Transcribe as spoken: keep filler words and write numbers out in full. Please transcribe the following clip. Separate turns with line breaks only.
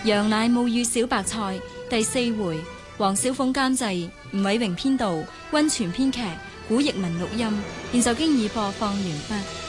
羊奶母與小白菜第四回，黃小鳳監製，吳偉榮編導，溫泉編劇，古譯文錄音。現在經已播放完畢。